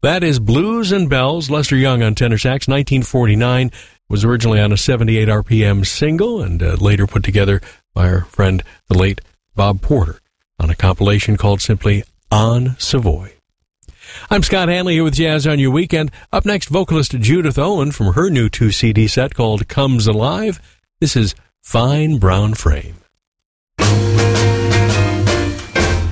That is Blues and Bells, Lester Young on tenor sax, 1949. Was originally on a 78 RPM single and later put together by our friend, the late Bob Porter, on a compilation called simply On Savoy. I'm Scott Hanley here with Jazz on Your Weekend. Up next, vocalist Judith Owen from her new 2-CD set called Comes Alive. This is Fine Brown Frame.